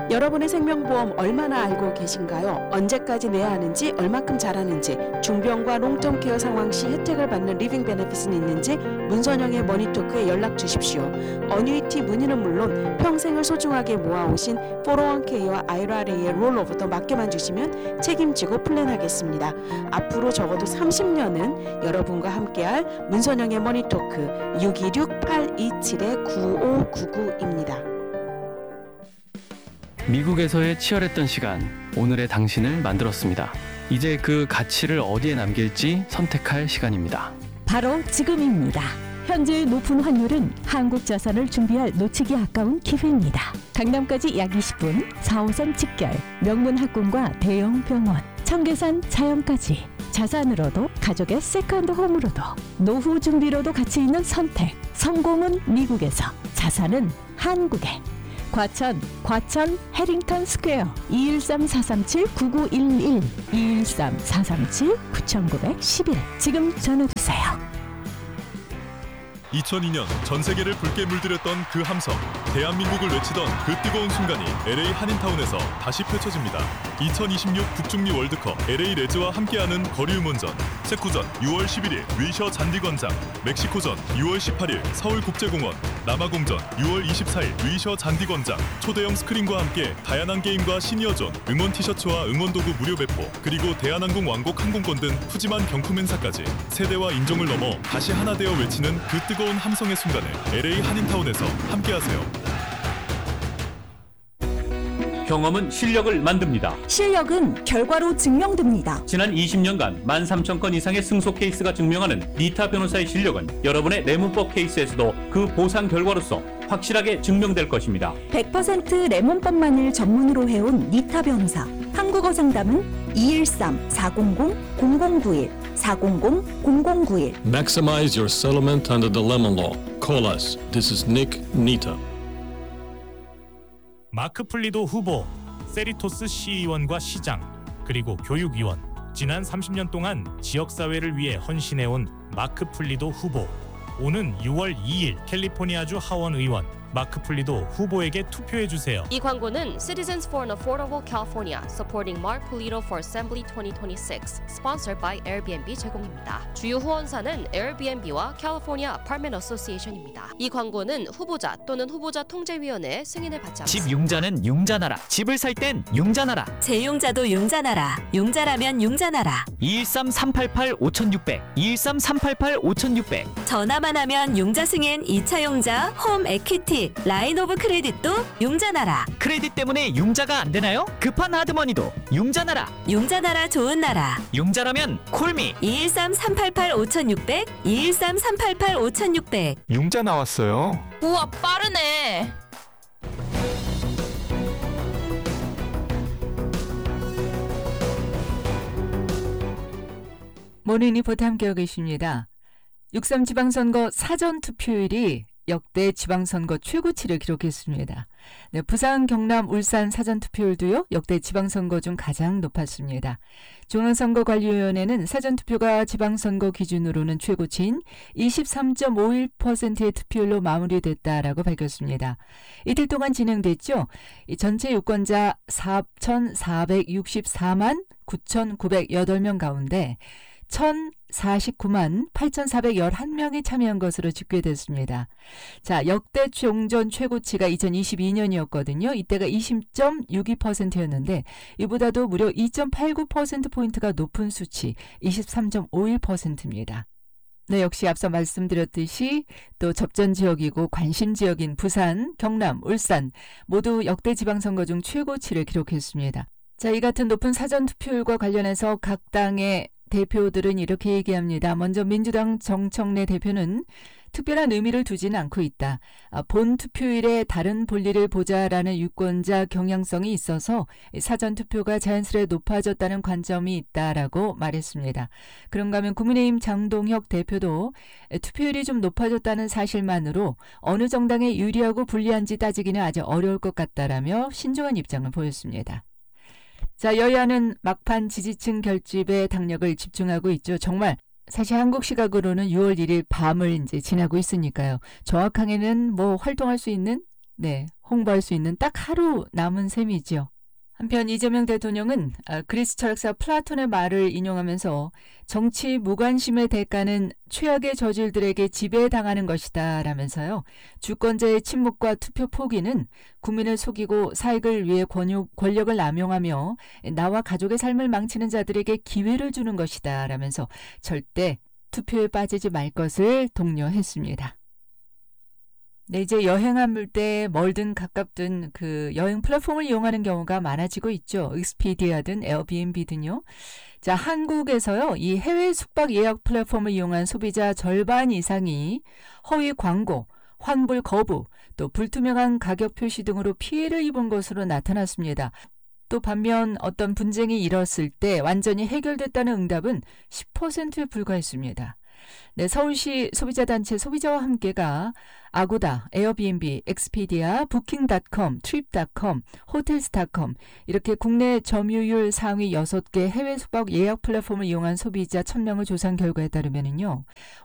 여러분의 생명보험 얼마나 알고 계신가요? 언제까지 내야 하는지, 얼마큼 잘하는지, 중병과 롱텀케어 상황 시 혜택을 받는 리빙 베네핏은 있는지 문선영의 머니토크에 연락 주십시오. 어뉴이티 문의는 물론 평생을 소중하게 모아오신 401k와 IRA의 롤오버도 맡겨만 주시면 책임지고 플랜하겠습니다. 앞으로 적어도 30년은 여러분과 함께할 문선영의 머니토크 626-827-9599입니다. 미국에서의 치열했던 시간, 오늘의 당신을 만들었습니다. 이제 그 가치를 어디에 남길지 선택할 시간입니다. 바로 지금입니다. 현재의 높은 환율은 한국 자산을 준비할 놓치기 아까운 기회입니다. 강남까지 약 20분, 4호선 직결, 명문 학군과 대형 병원, 청계산 자연까지 자산으로도 가족의 세컨드 홈으로도 노후 준비로도 가치 있는 선택. 성공은 미국에서, 자산은 한국에. 과천 해링턴 스퀘어 213-437-9911 213-437-9911 지금 전화주세요. 2002년 전 세계를 붉게 물들였던 그 함성, 대한민국을 외치던 그 뜨거운 순간이 LA 한인타운에서 다시 펼쳐집니다. 2026 북중미 월드컵 LA 레즈와 함께하는 거리응원전, 세쿠전 6월 11일 위셔 잔디광장, 멕시코전 6월 18일 서울국제공원, 남아공전 6월 24일 위셔 잔디광장, 초대형 스크린과 함께 다양한 게임과 시니어존, 응원 티셔츠와 응원도구 무료 배포, 그리고 대한항공 왕복 항공권 등 푸짐한 경품 행사까지 세대와 인종을 넘어 다시 하나 되어 외치는 그 뜨거운 함성의 순간을 LA 한인타운에서 함께하세요. 경험은 실력을 만듭니다. 실력은 결과로 증명됩니다. 지난 20년간 13,000건 이상의 승소 케이스가 증명하는 니타 변호사의 실력은 여러분의 내문법 케이스에서도 그 보상 결과로서 확실하게 증명될 것입니다. 100% 레몬법만을 전문으로 해온 니타 변호사. 한국어 상담은 213-400-0091 400-0091. Maximize your settlement under the Lemon Law. Call us. This is Nick Nita. 마크 플리도 후보, 세리토스 시의원과 시장, 그리고 교육위원, 지난 30년 동안 지역사회를 위해 헌신해온 마크 플리도 후보. 오는 6월 2일 캘리포니아주 하원 의원 마크 플리도 후보에게 투표해주세요. 이 광고는 Citizens for an Affordable California Supporting Mark Polito for Assembly 2026 Sponsored by Airbnb 제공입니다. 주요 후원사는 Airbnb와 California Apartment Association입니다. 이 광고는 후보자 또는 후보자 통제위원회의 승인을 받지 않습니다. 집 융자는 융자나라. 집을 살 땐 융자나라. 재융자도 융자나라. 융자라면 융자나라. 213-388-5600 213-388-5600 전화만 하면 융자 승인 2차 융자, 홈 에퀴티, 라인 오브 크레딧도 융자나라. 크레딧 때문에 융자가 안 되나요? 급한 하드머니도 융자나라. 융자나라 좋은 나라. 융자라면 콜미. 213-388-5600 213-388-5600 융자 나왔어요. 우와 빠르네. 모닝 리포트 함께하고 계십니다. 6.3 지방선거 사전투표율이 역대 지방선거 최고치를 기록했습니다. 네, 부산, 경남, 울산 사전투표율도요. 역대 지방선거 중 가장 높았습니다. 중앙선거관리위원회는 사전투표가 지방선거 기준으로는 최고치인 23.51%의 투표율로 마무리됐다라고 밝혔습니다. 이틀 동안 진행됐죠. 전체 유권자 4,464만 9,908명 가운데 1,049만 8,411명이 참여한 것으로 집계됐습니다. 자, 역대 종전 최고치가 2022년이었거든요. 이때가 20.62%였는데 이보다도 무려 2.89%포인트가 높은 수치 23.51%입니다. 네, 역시 앞서 말씀드렸듯이 또 접전 지역이고 관심 지역인 부산, 경남, 울산 모두 역대 지방선거 중 최고치를 기록했습니다. 자, 이 같은 높은 사전투표율과 관련해서 각 당의 대표들은 이렇게 얘기합니다. 먼저 민주당 정청래 대표는 특별한 의미를 두지는 않고 있다. 본 투표일에 다른 볼일을 보자라는 유권자 경향성이 있어서 사전투표가 자연스레 높아졌다는 관점이 있다라고 말했습니다. 그런가 하면 국민의힘 장동혁 대표도 투표율이 좀 높아졌다는 사실만으로 어느 정당에 유리하고 불리한지 따지기는 아직 어려울 것 같다라며 신중한 입장을 보였습니다. 자, 여야는 막판 지지층 결집에 당력을 집중하고 있죠. 정말 사실 한국 시각으로는 6월 1일 밤을 이제 지나고 있으니까요. 정확하게는 뭐 활동할 수 있는 홍보할 수 있는 딱 하루 남은 셈이죠. 한편 이재명 대통령은 그리스 철학사 플라톤의 말을 인용하면서 정치 무관심의 대가는 최악의 저질들에게 지배당하는 것이다 라면서요. 주권자의 침묵과 투표 포기는 국민을 속이고 사익을 위해 권력을 남용하며 나와 가족의 삶을 망치는 자들에게 기회를 주는 것이다 라면서 절대 투표에 빠지지 말 것을 독려했습니다. 네, 이제 여행할 때 멀든 가깝든 그 여행 플랫폼을 이용하는 경우가 많아지고 있죠. 익스피디아든 에어비앤비든요. 자, 한국에서요, 이 해외 숙박 예약 플랫폼을 이용한 소비자 절반 이상이 허위 광고, 환불 거부, 또 불투명한 가격 표시 등으로 피해를 입은 것으로 나타났습니다. 또 반면 어떤 분쟁이 일었을 때 완전히 해결됐다는 응답은 10%에 불과했습니다. 네, 서울시 소비자단체 소비자와 함께가 아고다, 에어비앤비, 엑스피디아, 부킹닷컴, 트립닷컴, 호텔스.com 이렇게 국내 점유율 상위 6개 해외 숙박 예약 플랫폼을 이용한 소비자 1000명을 조사한 결과에 따르면요.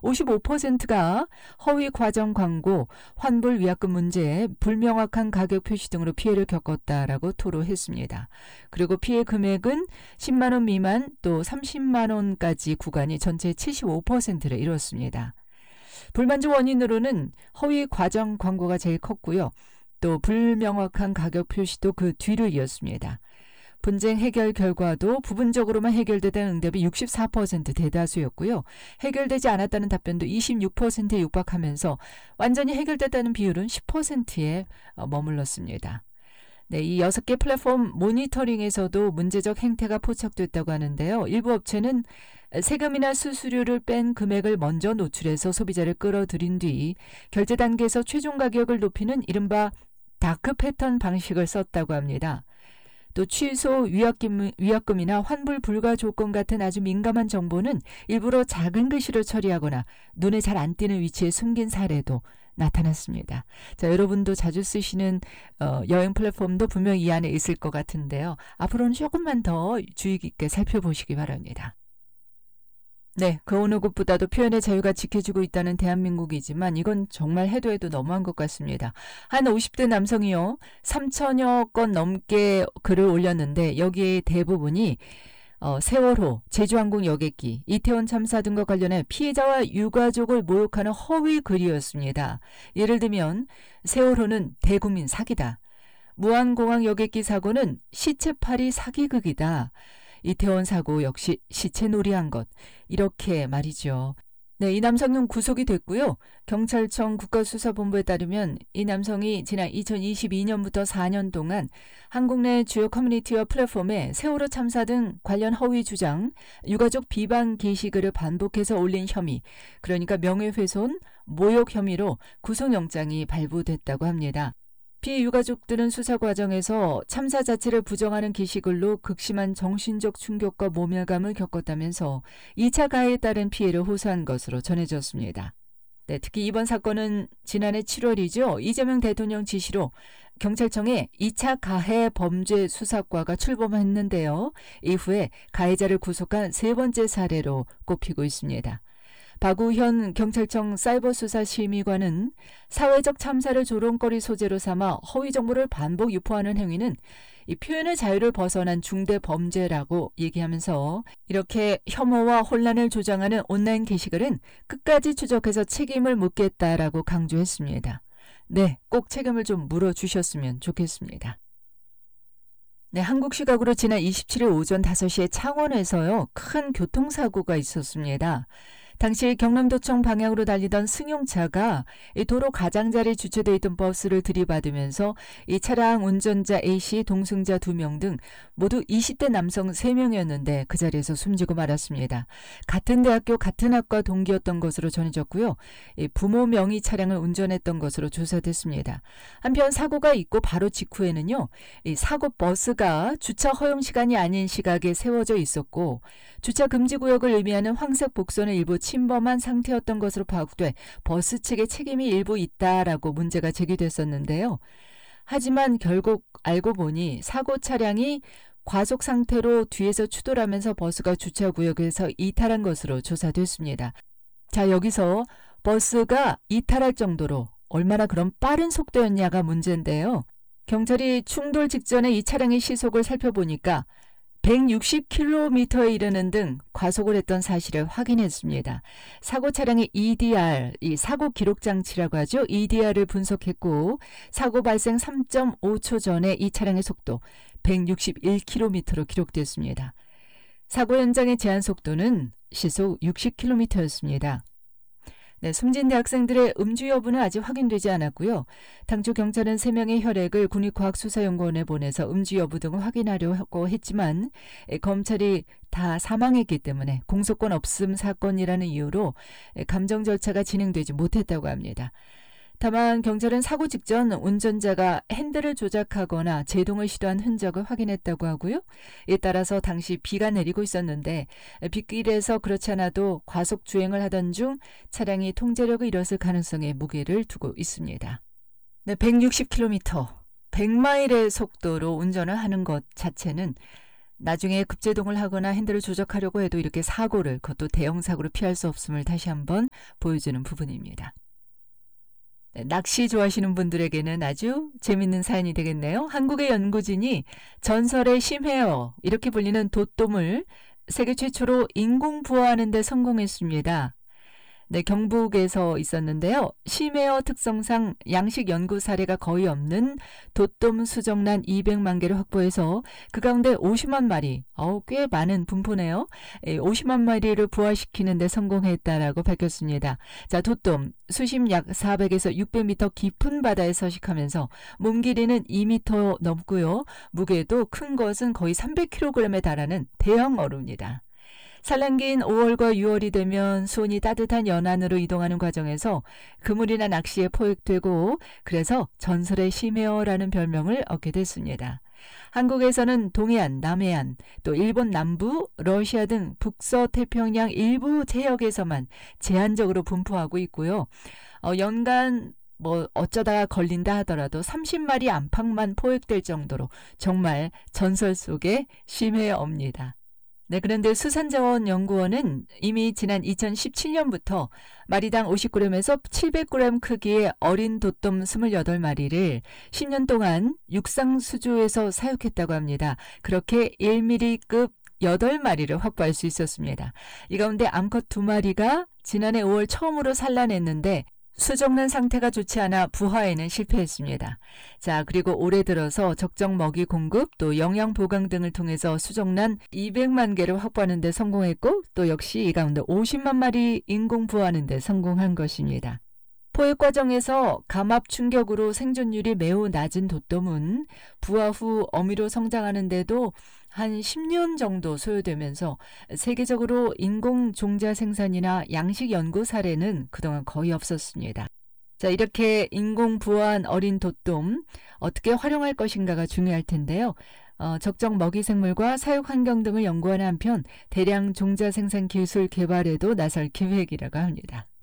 55%가 허위 과정 광고, 환불 위약금 문제, 불명확한 가격 표시 등으로 피해를 겪었다라고 토로했습니다. 그리고 피해 금액은 10만 원 미만 또 30만 원까지 구간이 전체 75%를 이뤘습니다. 불만족 원인으로는 허위 과정 광고가 제일 컸고요. 또 불명확한 가격 표시도 그 뒤를 이었습니다. 분쟁 해결 결과도 부분적으로만 해결되다는 응답이 64% 대다수였고요. 해결되지 않았다는 답변도 26%에 육박하면서 완전히 해결됐다는 비율은 10%에 머물렀습니다. 네, 이 6개 플랫폼 모니터링에서도 문제적 행태가 포착됐다고 하는데요. 일부 업체는 세금이나 수수료를 뺀 금액을 먼저 노출해서 소비자를 끌어들인 뒤 결제 단계에서 최종 가격을 높이는 이른바 다크 패턴 방식을 썼다고 합니다. 또 취소 위약금이나 환불 불가 조건 같은 아주 민감한 정보는 일부러 작은 글씨로 처리하거나 눈에 잘 안 띄는 위치에 숨긴 사례도 나타났습니다. 자, 여러분도 자주 쓰시는 여행 플랫폼도 분명 이 안에 있을 것 같은데요. 앞으로는 조금만 더 주의 깊게 살펴보시기 바랍니다. 네, 그 어느 곳보다도 표현의 자유가 지켜지고 있다는 대한민국이지만 이건 정말 해도 너무한 것 같습니다. 한 50대 남성이요. 3천여 건 넘게 글을 올렸는데 여기에 대부분이 세월호, 제주항공 여객기, 이태원 참사 등과 관련해 피해자와 유가족을 모욕하는 허위 글이었습니다. 예를 들면 세월호는 대국민 사기다. 무안공항 여객기 사고는 시체팔이 사기극이다. 이태원 사고 역시 시체놀이한 것. 이렇게 말이죠. 네, 이 남성은 구속이 됐고요. 경찰청 국가수사본부에 따르면 이 남성이 지난 2022년부터 4년 동안 한국 내 주요 커뮤니티와 플랫폼에 세월호 참사 등 관련 허위 주장, 유가족 비방 게시글을 반복해서 올린 혐의, 그러니까 명예훼손, 모욕 혐의로 구속영장이 발부됐다고 합니다. 피해 유가족들은 수사 과정에서 참사 자체를 부정하는 게시글로 극심한 정신적 충격과 모멸감을 겪었다면서 2차 가해에 따른 피해를 호소한 것으로 전해졌습니다. 네, 특히 이번 사건은 지난해 7월이죠. 이재명 대통령 지시로 경찰청에 2차 가해 범죄 수사과가 출범했는데요. 이후에 가해자를 구속한 세 번째 사례로 꼽히고 있습니다. 박우현 경찰청 사이버수사심의관은 사회적 참사를 조롱거리 소재로 삼아 허위 정보를 반복 유포하는 행위는 이 표현의 자유를 벗어난 중대 범죄라고 얘기하면서 이렇게 혐오와 혼란을 조장하는 온라인 게시글은 끝까지 추적해서 책임을 묻겠다라고 강조했습니다. 네, 꼭 책임을 좀 물어주셨으면 좋겠습니다. 네, 한국 시각으로 지난 27일 오전 5시에 창원에서요, 큰 교통사고가 있었습니다. 당시 경남도청 방향으로 달리던 승용차가 이 도로 가장자리에 주차되어 있던 버스를 들이받으면서 이 차량 운전자 A씨, 동승자 2명 등 모두 20대 남성 3명이었는데 그 자리에서 숨지고 말았습니다. 같은 대학교 같은 학과 동기였던 것으로 전해졌고요. 이 부모 명의 차량을 운전했던 것으로 조사됐습니다. 한편 사고가 있고 바로 직후에는요. 이 사고 버스가 주차 허용 시간이 아닌 시각에 세워져 있었고 주차 금지 구역을 의미하는 황색 복선을 일부 침범한 상태였던 것으로 파악돼 버스 측의 책임이 일부 있다라고 문제가 제기됐었는데요. 하지만 결국 알고 보니 사고 차량이 과속 상태로 뒤에서 추돌하면서 버스가 주차구역에서 이탈한 것으로 조사됐습니다. 자, 여기서 버스가 이탈할 정도로 얼마나 그런 빠른 속도였냐가 문제인데요. 경찰이 충돌 직전에 이 차량의 시속을 살펴보니까 160km에 이르는 등 과속을 했던 사실을 확인했습니다. 사고 차량의 EDR, 이 사고 기록 장치라고 하죠. EDR을 분석했고 사고 발생 3.5초 전에 이 차량의 속도 161km로 기록됐습니다. 사고 현장의 제한 속도는 시속 60km였습니다. 네, 숨진 대학생들의 음주 여부는 아직 확인되지 않았고요. 당초 경찰은 3명의 혈액을 국립과학수사연구원에 보내서 음주 여부 등을 확인하려고 했지만 검찰이 다 사망했기 때문에 공소권 없음 사건이라는 이유로 감정 절차가 진행되지 못했다고 합니다. 다만 경찰은 사고 직전 운전자가 핸들을 조작하거나 제동을 시도한 흔적을 확인했다고 하고요. 이에 따라서 당시 비가 내리고 있었는데 빗길에서 그렇지 않아도 과속 주행을 하던 중 차량이 통제력을 잃었을 가능성에 무게를 두고 있습니다. 네, 160km, 100마일의 속도로 운전을 하는 것 자체는 나중에 급제동을 하거나 핸들을 조작하려고 해도 이렇게 사고를, 그것도 대형 사고를 피할 수 없음을 다시 한번 보여주는 부분입니다. 낚시 좋아하시는 분들에게는 아주 재밌는 사연이 되겠네요. 한국의 연구진이 전설의 심해어, 이렇게 불리는 돛돔을 세계 최초로 인공 부화하는 데 성공했습니다. 네, 경북에서 있었는데요. 심해어 특성상 양식 연구 사례가 거의 없는 돛돔 수정란 200만 개를 확보해서 그 가운데 50만 마리, 꽤 많은 분포네요. 50만 마리를 부화시키는 데 성공했다라고 밝혔습니다. 자, 돛돔 수심 약 400에서 600m 깊은 바다에 서식하면서 몸 길이는 2m 넘고요. 무게도 큰 것은 거의 300kg에 달하는 대형 어류입니다. 산란기인 5월과 6월이 되면 수온이 따뜻한 연안으로 이동하는 과정에서 그물이나 낚시에 포획되고 그래서 전설의 심해어라는 별명을 얻게 됐습니다. 한국에서는 동해안, 남해안, 또 일본 남부, 러시아 등 북서태평양 일부 해역에서만 제한적으로 분포하고 있고요. 연간 어쩌다가 걸린다 하더라도 30마리 안팎만 포획될 정도로 정말 전설 속의 심해어입니다. 네, 그런데 수산자원연구원은 이미 지난 2017년부터 마리당 50g에서 700g 크기의 어린 돛돔 28마리를 10년 동안 육상수조에서 사육했다고 합니다. 그렇게 1mm급 8마리를 확보할 수 있었습니다. 이 가운데 암컷 2마리가 지난해 5월 처음으로 산란했는데 수정란 상태가 좋지 않아 부화에는 실패했습니다. 자, 그리고 올해 들어서 적정 먹이 공급, 또 영양 보강 등을 통해서 수정란 200만 개를 확보하는 데 성공했고 또 역시 이 가운데 50만 마리 인공 부화하는 데 성공한 것입니다. 포획 과정에서 감압 충격으로 생존율이 매우 낮은 돛돔은 부화 후 어미로 성장하는 데도 한 10년 정도 소요되면서 세계적으로 인공 종자 생산이나 양식 연구 사례는 그동안 거의 없었습니다. 자, 이렇게 인공 부화한 어린 돛돔 어떻게 활용할 것인가가 중요할 텐데요. 적정 먹이 생물과 사육 환경 등을 연구하는 한편 대량 종자 생산 기술 개발에도 나설 계획이라고 합니다.